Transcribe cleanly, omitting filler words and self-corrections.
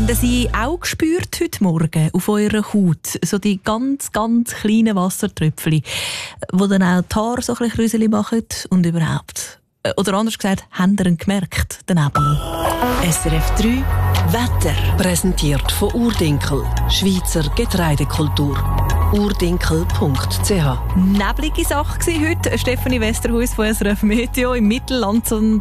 Haben Sie auch gespürt heute Morgen auf eurer Haut so die ganz, ganz kleinen Wassertröpfchen, die dann auch die Haare so ein bisschen Krüseli machen und überhaupt? Oder anders gesagt, haben Sie ihn gemerkt, den Nebel? SRF 3 Wetter. Präsentiert von Urdinkel, Schweizer Getreidekultur. urdinkel.ch. Neblige Sache war heute. Stefanie Westerhuis von SRF Meteo im Mittelland.